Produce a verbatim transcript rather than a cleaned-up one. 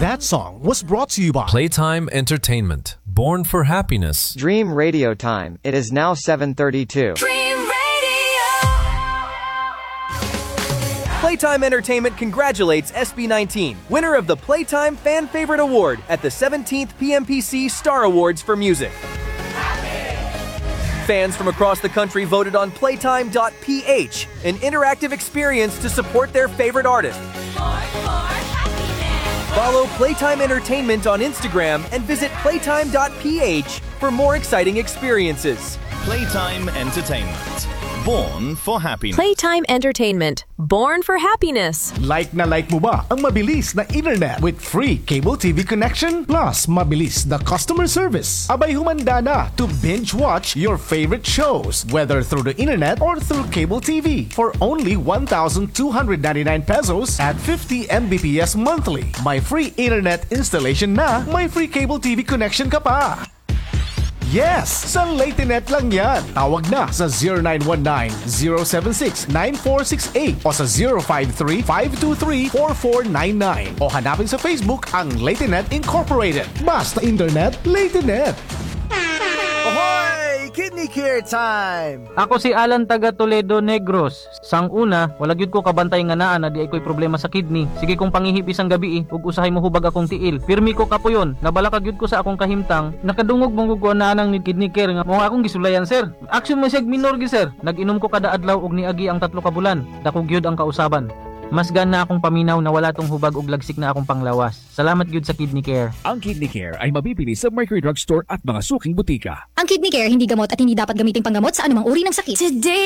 That song was brought to you by Playtime Entertainment, born for happiness. Dream Radio Time. It is now seven thirty-two. Dream Radio. Playtime Entertainment congratulates S B nineteen, winner of the Playtime Fan Favorite Award at the seventeenth P M P C Star Awards for Music. Fans from across the country voted on playtime dot p h, an interactive experience to support their favorite artist. Follow Playtime Entertainment on Instagram and visit playtime dot p h for more exciting experiences. Playtime Entertainment, born for happiness. Playtime Entertainment, born for happiness. Like na like mo ba ang mabilis na internet with free cable T V connection plus mabilis na customer service? Abay humanda na to binge watch your favorite shows whether through the internet or through cable T V for only one thousand two hundred ninety-nine pesos at fifty megabits per second monthly. May free internet installation na, may free cable T V connection ka pa. Yes! Sa LateNet lang yan. Tawag na sa zero nine one nine, zero seven six, nine four six eight o sa zero five three, five two three, four four nine nine o hanapin sa Facebook ang LateNet Incorporated. Basta internet, LateNet. Ahoy! Kidney Care Time! Ako si Alan taga Toledo Negros. Sang una, wala gyud ko kabantay nga naa na di ay ko'y problema sa kidney. Sige kong pangihip isang gabi eh, ug usahay mo hubag akong tiil. Pirmi ko kapuyon, nabala ka gyud ko sa akong kahimtang. Nakadungog mong guguan na anang ni kidney care nga mo akong gisulayan sir. Action mo siyag minor gi sir. Nag-inom ko kada adlaw og niagi ang tatlo ka bulan. Dako gyud ang kausaban. Mas gan na akong paminaw na wala tong hubag ug lagsik na akong panglawas. Salamat gyud sa Kidney Care. Ang Kidney Care ay mabibili sa Mercury Drugstore at mga suking butika. Ang Kidney Care hindi gamot at hindi dapat gamiting panggamot sa anumang uri ng sakit. Today